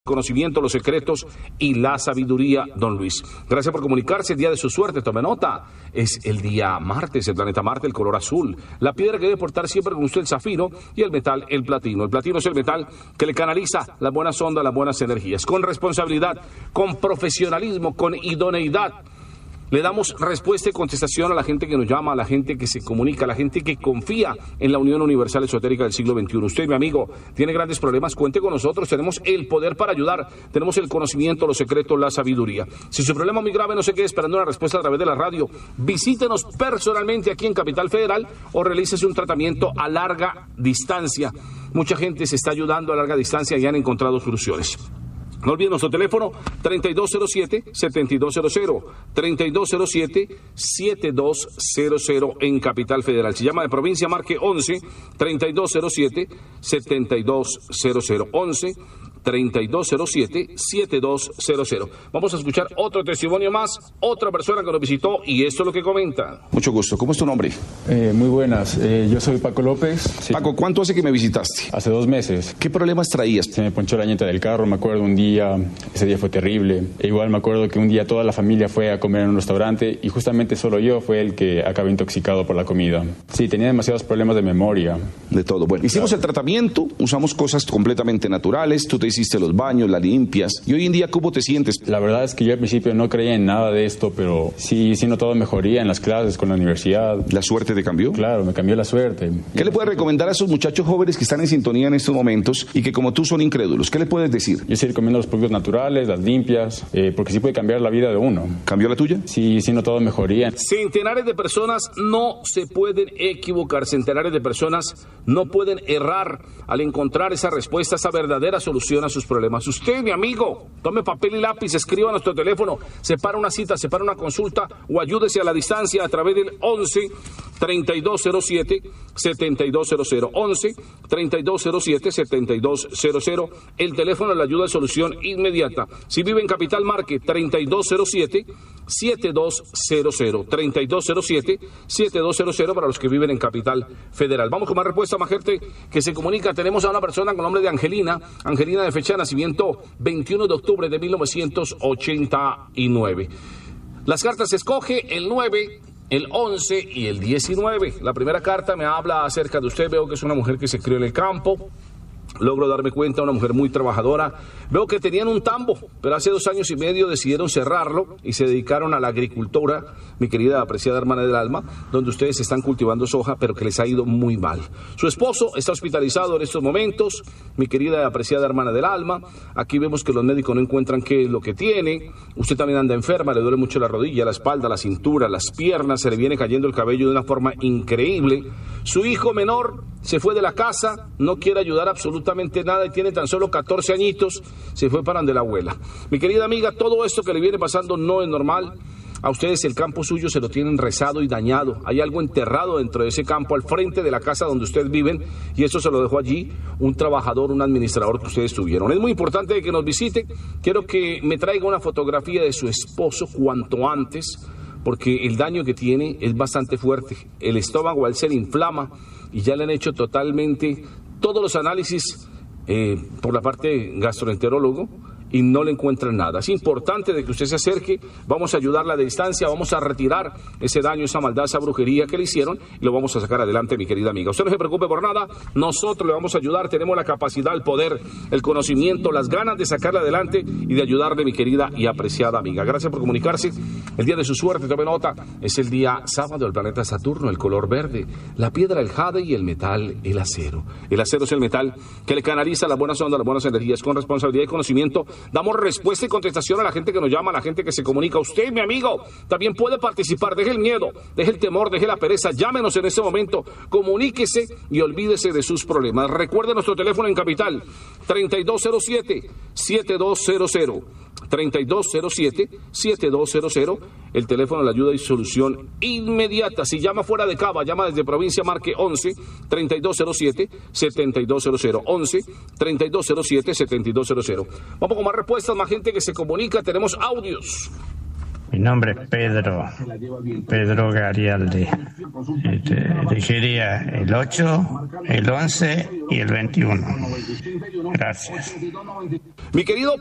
Conocimiento, los secretos y la sabiduría, don Luis. Gracias por comunicarse. El día de su suerte, tome nota. Es el día martes, el planeta Marte, el color azul. La piedra que debe portar siempre con usted, el zafiro, y el metal, el platino. El platino es el metal que le canaliza las buenas ondas, las buenas energías. Con responsabilidad, con profesionalismo, con idoneidad. Le damos respuesta y contestación a la gente que nos llama, a la gente que se comunica, a la gente que confía en la Unión Universal Esotérica del siglo XXI. Usted, mi amigo, tiene grandes problemas, cuente con nosotros. Tenemos el poder para ayudar, tenemos el conocimiento, los secretos, la sabiduría. Si su problema es muy grave, no se quede esperando una respuesta a través de la radio. Visítenos personalmente aquí en Capital Federal o realícese un tratamiento a larga distancia. Mucha gente se está ayudando a larga distancia y han encontrado soluciones. No olviden nuestro teléfono 3207-7200, 3207-7200 en Capital Federal. Si llama de provincia, marque 11-3207-7200, 11-3207-7200. Vamos a escuchar otro testimonio más, otra persona que nos visitó y esto es lo que comenta. Mucho gusto. ¿Cómo es tu nombre? Muy buenas. Yo soy Paco López. Sí. Paco, ¿cuánto hace que me visitaste? Hace 2 meses. ¿Qué problemas traías? Se me ponchó la llanta del carro, me acuerdo un día, ese día fue terrible. E igual me acuerdo que un día toda la familia fue a comer en un restaurante y justamente solo yo fue el que acabé intoxicado por la comida. Sí, tenía demasiados problemas de memoria. De todo. Bueno, hicimos el tratamiento, usamos cosas completamente naturales, tú te hiciste los baños, las limpias. Y hoy en día, ¿cómo te sientes? La verdad es que yo al principio no creía en nada de esto, pero sí notado mejoría en las clases, con la universidad. ¿La suerte te cambió? Claro, me cambió la suerte. ¿Qué le puedes recomendar a esos muchachos jóvenes que están en sintonía en estos momentos y que como tú son incrédulos? ¿Qué le puedes decir? Yo sí recomiendo los productos naturales, las limpias, porque sí puede cambiar la vida de uno. ¿Cambió la tuya? Sí notado mejoría. Centenares de personas no se pueden equivocar, centenares de personas no pueden errar al encontrar esa respuesta, esa verdadera solución a sus problemas. Usted, mi amigo, tome papel y lápiz, escriba a nuestro teléfono, separa una cita, separa una consulta o ayúdese a la distancia a través del 11-3207-7200, 11-3207-7200, el teléfono de la ayuda de solución inmediata. Si vive en Capital, marque 3207-7200, 3207-7200 para los que viven en Capital Federal. Vamos con más respuesta, más gente que se comunica. Tenemos a una persona con nombre de Angelina de fecha de nacimiento 21 de octubre de 1989. Las cartas se escoge el 9, el 11 y el 19. La primera carta me habla acerca de usted. Veo que es una mujer que se crió en el campo. Logro darme cuenta, una mujer muy trabajadora. Veo que tenían un tambo, pero hace 2 años y medio decidieron cerrarlo y se dedicaron a la agricultura, mi querida apreciada hermana del alma, donde ustedes están cultivando soja, pero que les ha ido muy mal. Su esposo está hospitalizado en estos momentos, mi querida apreciada hermana del alma. Aquí vemos que los médicos no encuentran qué es lo que tiene. Usted también anda enferma, le duele mucho la rodilla, la espalda, la cintura, las piernas, se le viene cayendo el cabello de una forma increíble. Su hijo menor se fue de la casa, no quiere ayudar absolutamente nada y tiene tan solo 14 añitos, se fue para donde la abuela. Mi querida amiga, todo esto que le viene pasando no es normal. A ustedes el campo suyo se lo tienen rezado y dañado. Hay algo enterrado dentro de ese campo, al frente de la casa donde ustedes viven, y eso se lo dejó allí un trabajador, un administrador que ustedes tuvieron. Es muy importante que nos visite. Quiero que me traiga una fotografía de su esposo cuanto antes, porque el daño que tiene es bastante fuerte. El estómago al se inflama y ya le han hecho totalmente todos los análisis por la parte gastroenterólogo y no le encuentran nada. Es importante de que usted se acerque, vamos a ayudarla de distancia, vamos a retirar ese daño, esa maldad, esa brujería que le hicieron y lo vamos a sacar adelante, mi querida amiga. Usted no se preocupe por nada, nosotros le vamos a ayudar, tenemos la capacidad, el poder, el conocimiento, las ganas de sacarla adelante y de ayudarle, mi querida y apreciada amiga. Gracias por comunicarse. El día de su suerte, tome nota, es el día sábado del planeta Saturno, el color verde, la piedra, el jade y el metal, el acero. El acero es el metal que le canaliza las buenas ondas, las buenas energías con responsabilidad y conocimiento. Damos respuesta y contestación a la gente que nos llama, a la gente que se comunica. Usted, mi amigo, también puede participar. Deje el miedo, deje el temor, deje la pereza. Llámenos en este momento, comuníquese y olvídese de sus problemas. Recuerde nuestro teléfono en Capital, 3207-7200. 3207-7200, el teléfono de la ayuda y solución inmediata. Si llama fuera de Cava, llama desde provincia, marque 11-3207-7200, 11-3207-7200. Vamos con más respuestas, más gente que se comunica, tenemos audios. Mi nombre es Pedro Garialdi. Elegiría el 8, el 11 y el 21. Gracias. Mi querido